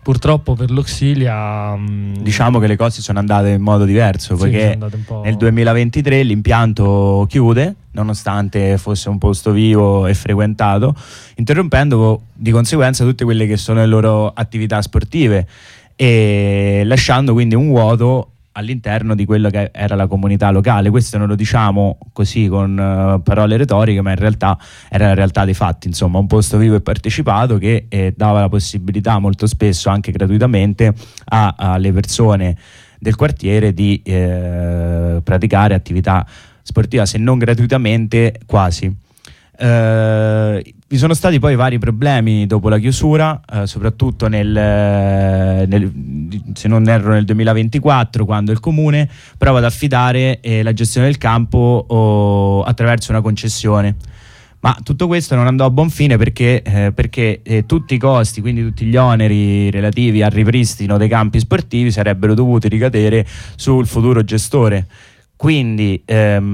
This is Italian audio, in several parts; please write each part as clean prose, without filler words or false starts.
Purtroppo per l'Auxilia diciamo che le cose sono andate in modo diverso, perché nel 2023 l'impianto chiude, nonostante fosse un posto vivo e frequentato, interrompendo di conseguenza tutte quelle che sono le loro attività sportive e lasciando quindi un vuoto all'interno di quello che era la comunità locale. Questo non lo diciamo così con parole retoriche, ma in realtà era la realtà dei fatti, insomma, un posto vivo e partecipato che dava la possibilità molto spesso anche gratuitamente alle persone del quartiere di praticare attività sportiva, se non gratuitamente quasi. Vi sono stati poi vari problemi dopo la chiusura, soprattutto se non erro nel 2024, quando il comune prova ad affidare la gestione del campo attraverso una concessione. Ma tutto questo non andò a buon fine perché tutti i costi, quindi tutti gli oneri relativi al ripristino dei campi sportivi sarebbero dovuti ricadere sul futuro gestore. Quindi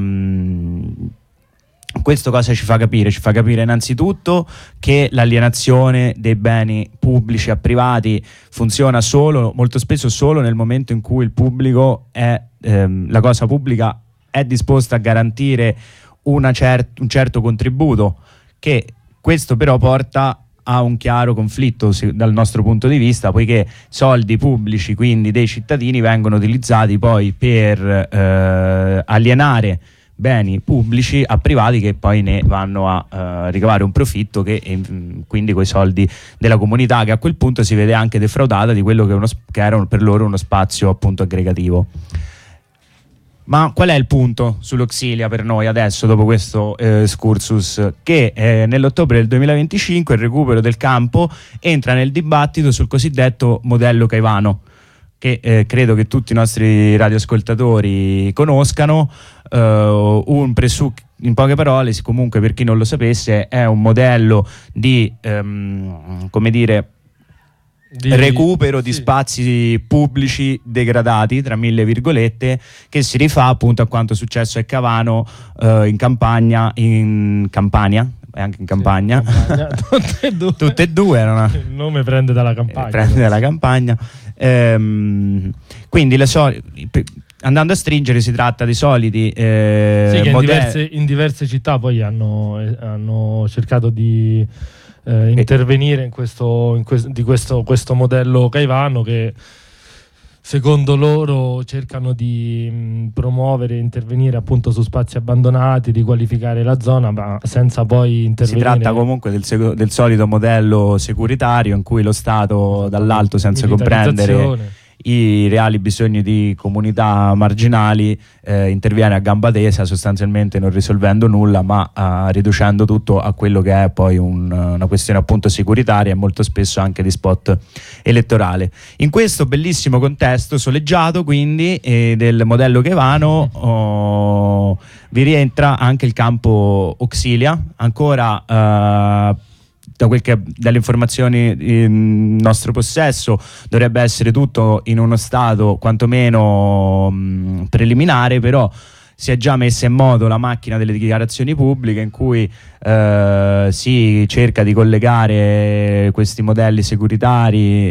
questo cosa ci fa capire? Ci fa capire innanzitutto che l'alienazione dei beni pubblici a privati funziona molto spesso solo nel momento in cui il pubblico la cosa pubblica è disposta a garantire un certo contributo, che questo però porta a un chiaro conflitto dal nostro punto di vista, poiché soldi pubblici, quindi dei cittadini, vengono utilizzati poi per alienare beni pubblici a privati che poi ne vanno a ricavare un profitto quindi coi soldi della comunità, che a quel punto si vede anche defraudata di quello che era per loro uno spazio appunto aggregativo. Ma qual è il punto sull'Auxilia per noi adesso, dopo questo excursus? Che nell'ottobre del 2025 il recupero del campo entra nel dibattito sul cosiddetto modello Caivano, che credo che tutti i nostri radioascoltatori conoscano. In poche parole, comunque, per chi non lo sapesse, è un modello di recupero di spazi pubblici degradati, tra mille virgolette, che si rifà appunto a quanto è successo a Caivano, in Campania, e anche in Campania, tutte e due erano. Il nome prende dalla campagna. Quindi andando a stringere, si tratta di soliti che in diverse città poi hanno cercato di intervenire in questo modello Caivano, che secondo loro cercano di promuovere e intervenire appunto su spazi abbandonati, di qualificare la zona, ma senza poi intervenire. Si tratta comunque del solito modello securitario in cui lo Stato dall'alto, senza comprendere i reali bisogni di comunità marginali, interviene a gamba tesa, sostanzialmente non risolvendo nulla, ma riducendo tutto a quello che è poi una questione appunto securitaria e molto spesso anche di spot elettorale. In questo bellissimo contesto soleggiato quindi del modello Caivano vi rientra anche il campo Auxilia, ancora dalle informazioni in nostro possesso dovrebbe essere tutto in uno stato quantomeno preliminare, però si è già messa in modo la macchina delle dichiarazioni pubbliche, in cui si cerca di collegare questi modelli securitari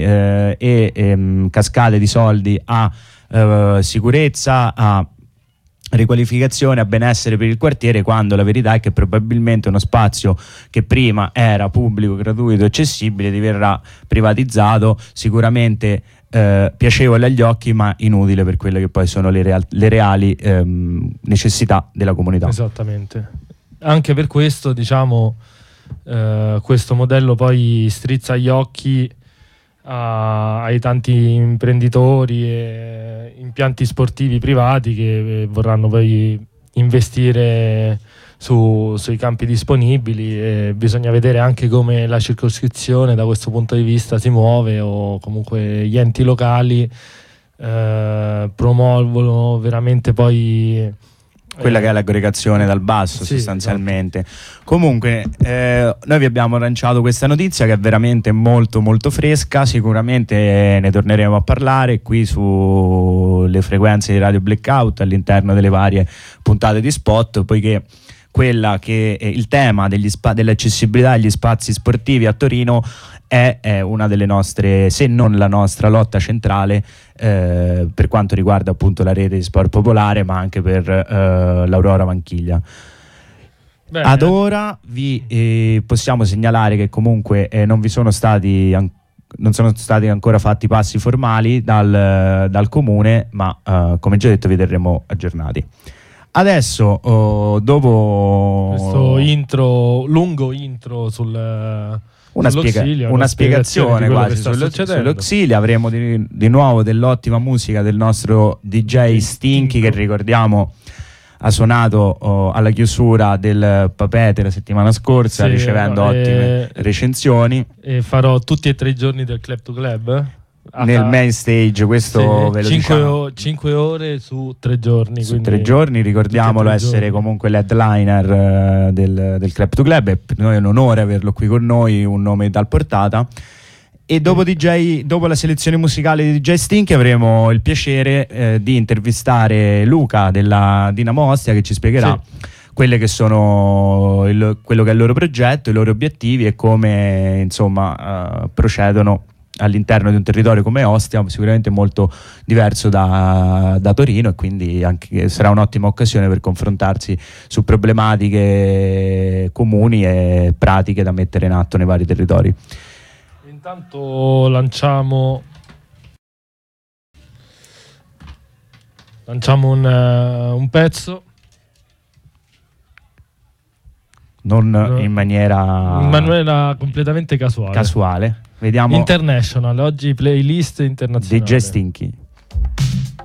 e cascate di soldi a sicurezza, a riqualificazione, a benessere per il quartiere, quando la verità è che probabilmente uno spazio che prima era pubblico, gratuito, accessibile, diverrà privatizzato, sicuramente piacevole agli occhi ma inutile per quelle che poi sono le reali necessità della comunità. Esattamente. Anche per questo, diciamo, questo modello poi strizza gli occhi ai tanti imprenditori e impianti sportivi privati che vorranno poi investire sui campi disponibili, e bisogna vedere anche come la circoscrizione da questo punto di vista si muove, o comunque gli enti locali promuovono veramente poi quella che è l'aggregazione dal basso, sì, sostanzialmente. Esatto. Comunque noi vi abbiamo lanciato questa notizia che è veramente molto molto fresca, sicuramente ne torneremo a parlare qui sulle frequenze di Radio Blackout all'interno delle varie puntate di spot, poiché quella che è il tema dell'accessibilità agli spazi sportivi a Torino è una delle nostre, se non la nostra lotta centrale per quanto riguarda appunto la rete di sport popolare, ma anche per l'Aurora Vanchiglia. Bene. Ad ora vi possiamo segnalare che comunque non sono stati ancora fatti passi formali dal comune, ma come già detto vi terremo aggiornati. Adesso dopo questo lungo intro una spiegazione quasi sull'Auxilia, avremo di nuovo dell'ottima musica del nostro DJ Stinky, che ricordiamo ha suonato alla chiusura del Papete la settimana scorsa, ricevendo ottime recensioni. E farò tutti e 3 i giorni del Club to Club nel main stage, questo ve lo 5 ore su 3 giorni. Su 3 giorni, ricordiamolo, essere comunque l'headliner del Club to Club. E per noi è un onore averlo qui con noi, un nome tal portata. E dopo la selezione musicale di DJ Stinky avremo il piacere di intervistare Luca della Dinamo Ostia, che ci spiegherà quelle che sono quello che è il loro progetto, i loro obiettivi e come insomma procedono all'interno di un territorio come Ostia, sicuramente molto diverso da Torino, e quindi anche sarà un'ottima occasione per confrontarsi su problematiche comuni e pratiche da mettere in atto nei vari territori. Intanto lanciamo un pezzo, non in maniera completamente casuale. Vediamo International, oggi playlist internazionale. DJ Stinky.